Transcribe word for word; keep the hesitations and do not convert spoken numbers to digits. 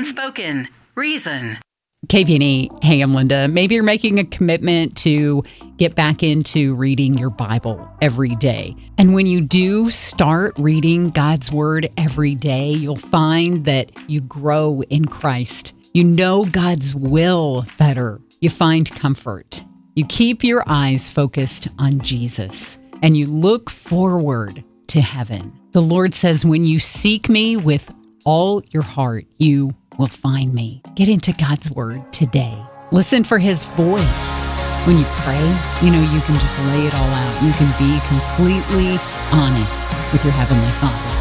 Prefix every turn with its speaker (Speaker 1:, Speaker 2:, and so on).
Speaker 1: Unspoken Reason.
Speaker 2: K V N E, hey, I'm Linda. Maybe you're making a commitment to get back into reading your Bible every day. And when you do start reading God's Word every day, you'll find that you grow in Christ. You know God's will better. You find comfort. You keep your eyes focused on Jesus, and you look forward to heaven. The Lord says, when you seek me with all your heart, you will find me. Get into God's Word today. Listen for His voice. When you pray, you know, you can just lay it all out. You can be completely honest with your Heavenly Father.